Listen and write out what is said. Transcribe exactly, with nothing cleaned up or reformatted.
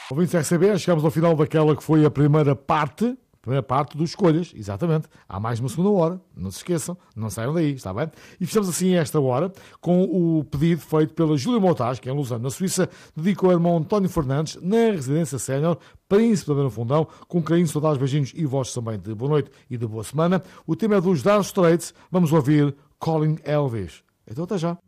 Ouvintes R C B, chegamos ao final daquela que foi a primeira parte, a primeira parte dos escolhas, exatamente. Há mais uma segunda hora, não se esqueçam, não saiam daí, está bem? E fechamos assim esta hora com o pedido feito pela Júlia Montage, que é em Lausanne, na Suíça, dedicou ao irmão António Fernandes, na residência sénior, Príncipe da Beira Fundão, com carinho, saudades, beijinhos e vossos também de boa noite e de boa semana. O tema é dos Dire Straits, vamos ouvir Calling Elvis. Então até já.